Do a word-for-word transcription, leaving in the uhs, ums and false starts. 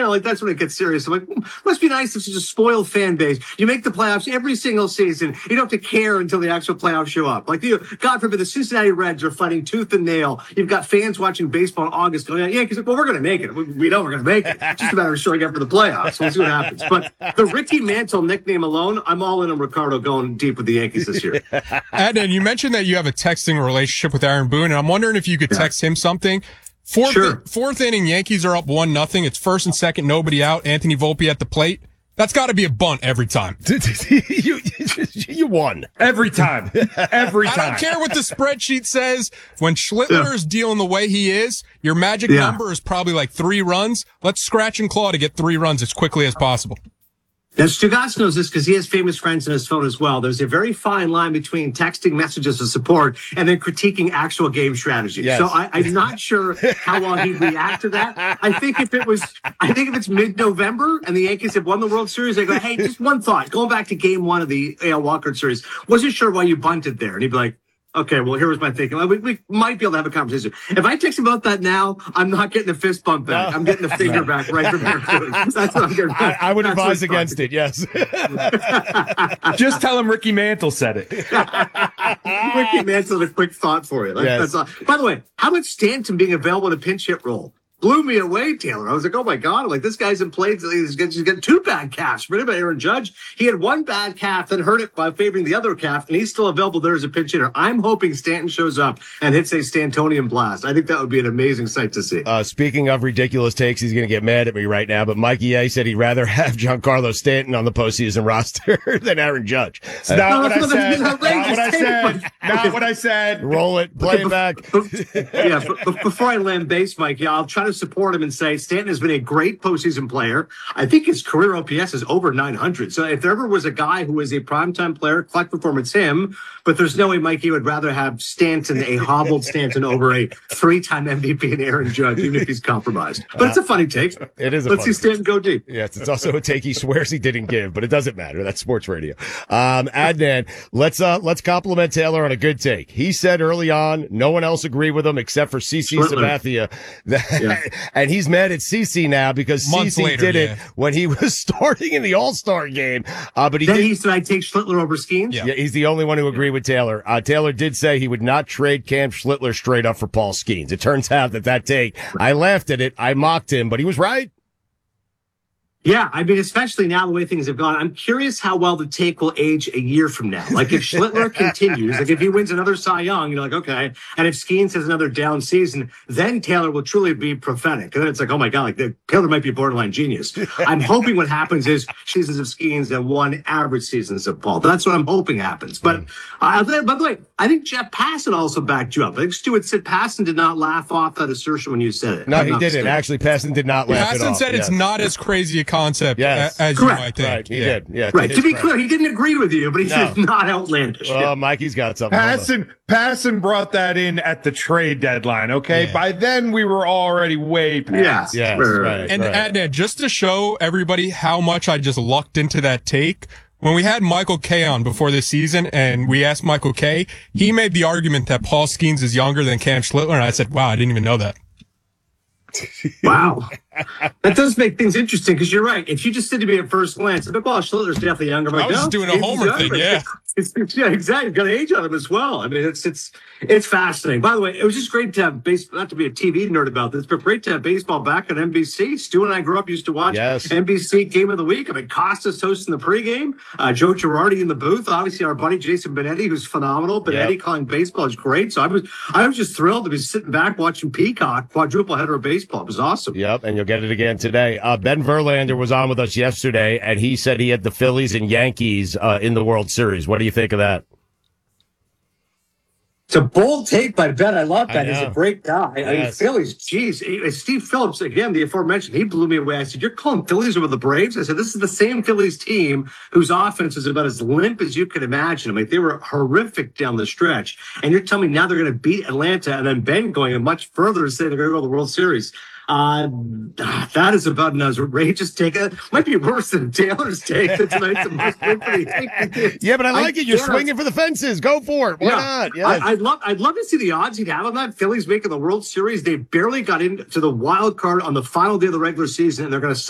like that's when it gets serious. I'm like, hmm, must be nice if it's a spoiled fan base. You make the playoffs every single season. You don't have to care until the actual playoffs show up. Like, you, God forbid, the Cincinnati Reds are fighting tooth and nail. You've got fans watching baseball in August going, yeah, because well, we're going to make it. We, we know we're going to make it. It's just a matter of showing up for the playoffs. We'll see what happens. But the Ricky Mantle nickname alone, I'm all in on Ricardo going deep with the Yankees this year. And you mentioned that you have a texting relationship with Aaron Boone, and I'm wondering if you could text him something. Fourth, Sure. fourth inning, Yankees are up one nothing. It's first and second, nobody out. Anthony Volpe at the plate. That's got to be a bunt every time. you, you won. Every time. Every time. I don't care what the spreadsheet says. When Schlittler Yeah. is dealing the way he is, your magic Yeah. number is probably like three runs. Let's scratch and claw to get three runs as quickly as possible. Now, Stugatz knows this because he has famous friends in his phone as well. There's a very fine line between texting messages of support and then critiquing actual game strategy. Yes. So I, I'm not sure how long he'd react to that. I think if it was, I think if it's mid-November and the Yankees have won the World Series, they go, hey, just one thought. Going back to game one of the A L Walker Series, wasn't sure why you bunted there. And he'd be like, okay, well, here was my thinking. We, we might be able to have a conversation. If I text him about that now, I'm not getting a fist bump back. No. I'm getting a finger back right from there. That's what I'm getting. I, I would That's advise what's against fine. it, yes. Just tell him Ricky Mantle said it. Ricky Mantle, a quick thought for you. That- Yes. That's all. By the way, how about Stanton being available in a pinch hit role? Blew me away, Taylor. I was like, oh my God. I'm like, this guy's in play. He's got, he's got two bad calves. Forget about Aaron Judge. He had one bad calf, then hurt it by favoring the other calf, and he's still available there as a pinch hitter. I'm hoping Stanton shows up and hits a Stantonian blast. I think that would be an amazing sight to see. Uh, speaking of ridiculous takes, he's going to get mad at me right now, but Mikey A said he'd rather have Giancarlo Stanton on the postseason roster than Aaron Judge. It's not No, what I that's said. an Not outrageous what I take. said. Not what I said. Roll it, play it back. yeah, but, but before I land base, Mike, yeah, I'll try to support him and say Stanton has been a great postseason player. I think his career O P S is over nine hundred. So if there ever was a guy who was a primetime player, collect performance, him. But there's no way Mikey would rather have Stanton, a hobbled Stanton, over a three-time M V P and Aaron Judge, even if he's compromised. But it's a funny take. It is a Let's funny see Stanton go deep. Yes, it's also a take he swears he didn't give, but it doesn't matter. That's sports radio. Um, Adnan, let's, uh, let's compliment Taylor on a good take. He said early on, no one else agreed with him except for CeCe Sabathia. That, Yeah. And he's mad at CeCe now because Months CeCe later, did it yeah. when he was starting in the All-Star game. Uh, but he Then did. he said, I take Schlittler over Skeens. Yeah. Yeah, he's the only one who agreed with Taylor. Uh, Taylor did say he would not trade Cam Schlittler straight up for Paul Skeens. It turns out that that take, I laughed at it, I mocked him, but he was right. Yeah, I mean, especially now the way things have gone, I'm curious how well the take will age a year from now. Like if Schlittler continues, like if he wins another Cy Young, you're like, okay. And if Skeens has another down season, then Taylor will truly be prophetic. And then it's like, oh my God, like the, Taylor might be a borderline genius. I'm hoping what happens is seasons of Skeens and one average seasons of Paul. That's what I'm hoping happens. But uh, by the way, I think Jeff Passan also backed you up. I think Stuart said Passan did not laugh off that assertion when you said it. No, I'm he not didn't. mistaken. Actually, Passan did not laugh it Passan off. said it's Yes. not as crazy a concept Yes. a- as you Correct. might think. Right, he Yeah. did. Yeah, Right. his To be credit. clear, he didn't agree with you, but he said No. it's not outlandish. Oh, Yeah. Mikey's got something. Hold on. Passan, Passan brought that in at the trade deadline, okay? Yeah. By then, we were already way past. Yes. Yes, Right, right. right. And right. Adnan, just to show everybody how much I just lucked into that take, when we had Michael Kay on before this season and we asked Michael Kay, he made the argument that Paul Skeens is younger than Cam Schlittler, and I said, wow, I didn't even know that. Wow. That does make things interesting because you're right. If you just said to me at first glance, but well, Schlittler's definitely younger. I'm I like, was no, just doing a he's homer younger. thing, yeah. It's, it's, yeah, exactly. You've got age on him as well. I mean, it's it's it's fascinating. By the way, it was just great to have baseball. Not to be a T V nerd about this, but great to have baseball back on N B C. Stu and I grew up used to watch Yes. N B C Game of the Week. I mean, Costas hosting the pregame, uh, Joe Girardi in the booth. Obviously, our buddy Jason Benetti, who's phenomenal. Benetti Yep. calling baseball is great. So I was I was just thrilled to be sitting back watching Peacock quadruple header of baseball. It was awesome. Yep, and you'll get it again today. Uh, Ben Verlander was on with us yesterday, and he said he had the Phillies and Yankees uh, in the World Series. What do you think of that? It's a bold take by Ben. I love I that. He's know. a great guy. I mean, Yes. Phillies, geez. He- Steve Phillips, again, the aforementioned, he blew me away. I said, you're calling Phillies over the Braves? I said, this is the same Phillies team whose offense is about as limp as you could imagine. I mean, they were horrific down the stretch. And you're telling me now they're going to beat Atlanta, and then Ben going much further to say they're going to go to the World Series. Uh, that is about an outrageous take. It might be worse than Taylor's take. That tonight's the most take. Yeah, but I like it. You're guess. swinging for the fences. Go for it. Why not? Yes. I, I'd love, I'd love to see the odds he'd have on that. Phillies making the World Series. They barely got into the wild card on the final day of the regular season, and they're going to